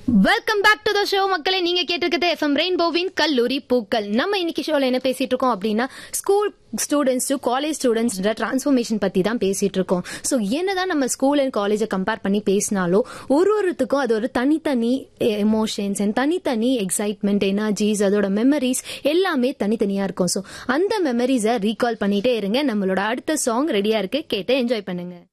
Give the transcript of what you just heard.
Welcome back to the show மக்களே. நீங்க கேட்டிருக்கிறது எஃப்எம் ரெயின்போவின் கல்லூரி பூக்கள். நம்ம இன்னைக்கு ஷோல என்ன பேசிட்டு இருக்கோம் அப்படின்னா, school students to college students transformation பத்தி தான் பேசிட்டு இருக்கோம். ஸோ என்னதான் நம்ம ஸ்கூல் அண்ட் காலேஜை கம்பேர் பண்ணி பேசினாலும் ஒருத்தருக்கும் அது ஒரு தனித்தனி எமோஷன்ஸ் அண்ட் தனித்தனி எக்ஸைட்மெண்ட், எனர்ஜிஸ், அதோட மெமரிஸ் எல்லாமே தனித்தனியா இருக்கும். ஸோ அந்த மெமரிஸை ரீகால் பண்ணிட்டே இருங்க. நம்மளோட அடுத்த சாங் ரெடியா இருக்கு, கேட்டு என்ஜாய் பண்ணுங்க.